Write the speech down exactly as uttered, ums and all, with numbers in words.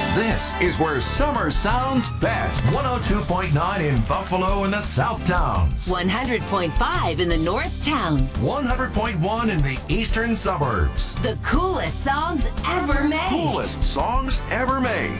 This is where summer sounds best. one oh two point nine in Buffalo and the South Towns. one hundred point five in the North Towns. one hundred point one in the eastern suburbs. The coolest songs ever made. Coolest songs ever made.